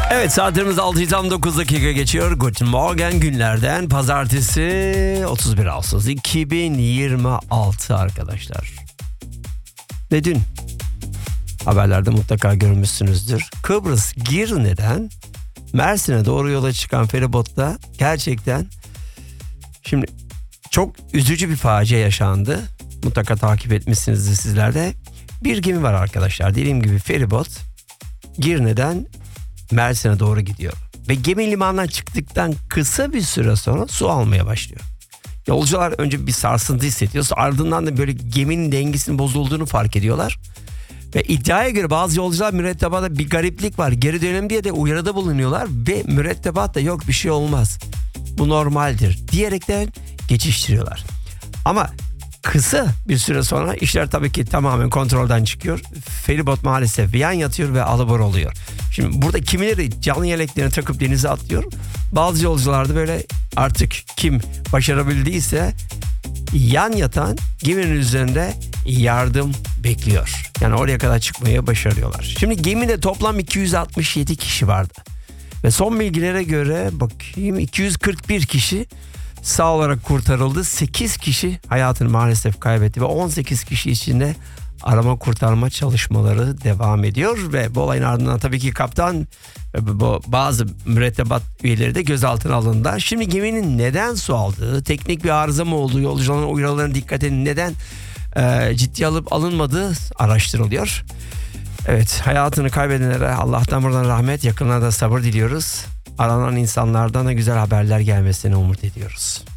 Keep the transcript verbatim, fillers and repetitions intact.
Evet, saatlerimiz altıyı tam dokuz dakika geçiyor. Guten Morgen, günlerden pazartesi otuz bir Ağustos iki bin yirmi altı arkadaşlar. Ve dün haberlerde mutlaka görmüşsünüzdür. Kıbrıs Girne'den Mersin'e doğru yola çıkan feribotta gerçekten şimdi çok üzücü bir facia yaşandı. Mutlaka takip etmişsinizdir sizler de. Bir gemi var arkadaşlar. Dediğim gibi feribot Girne'den Mersin'e doğru gidiyor. Ve gemi limandan çıktıktan kısa bir süre sonra su almaya başlıyor. Yolcular önce bir sarsıntı hissediyor. Ardından da böyle geminin dengesinin bozulduğunu fark ediyorlar. Ve iddiaya göre bazı yolcular mürettebatta bir gariplik var, geri dönelim diye de uyarıda bulunuyorlar. Ve mürettebat da yok bir şey olmaz, bu normaldir diyerekten geçiştiriyorlar. Ama kısa bir süre sonra işler tabii ki tamamen kontrolden çıkıyor. Feribot maalesef yan yatıyor ve alabor oluyor. Şimdi burada kimileri canlı yeleklerini takıp denize atlıyor. Bazı yolcular da böyle artık kim başarabildiyse yan yatan geminin üzerinde yardım bekliyor. Yani oraya kadar çıkmayı başarıyorlar. Şimdi gemide toplam iki yüz altmış yedi kişi vardı. Ve son bilgilere göre bakayım iki yüz kırk bir kişi sağ olarak kurtarıldı. sekiz kişi hayatını maalesef kaybetti ve on sekiz kişi içinde arama kurtarma çalışmaları devam ediyor. Ve bu olayın ardından tabii ki kaptan ve bazı mürettebat üyeleri de gözaltına alındı. Şimdi geminin neden su aldığı, teknik bir arıza mı olduğu, yolcuların uyarılarına dikkatini neden e, ciddiye alıp alınmadığı araştırılıyor. Evet, hayatını kaybedenlere Allah'tan buradan rahmet, yakınlara da sabır diliyoruz. Aranan insanlardan da güzel haberler gelmesini umut ediyoruz.